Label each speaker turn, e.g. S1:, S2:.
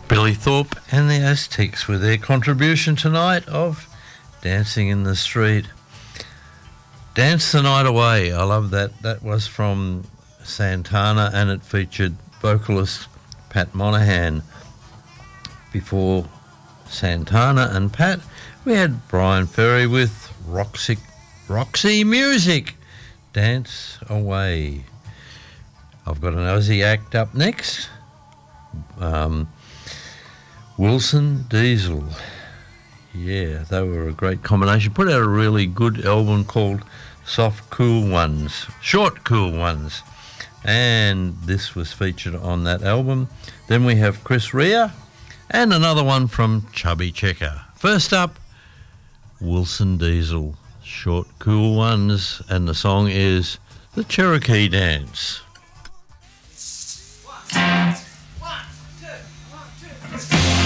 S1: Billy Thorpe and the Aztecs with their contribution tonight of Dancing in the Street. Dance the Night Away, I love that. That was from Santana and it featured vocalist Pat Monahan. Before Santana and Pat, we had Brian Ferry with Roxy Music, Dance Away. I've got an Aussie act up next. Wilson Diesel. Yeah, they were a great combination. Put out a really good album called Soft Cool Ones, Short Cool Ones. And this was featured on that album. Then we have Chris Rea and another one from Chubby Checker. First up, Wilson Diesel, Short Cool Ones, and the song is The Cherokee Dance.
S2: One, two, one, two.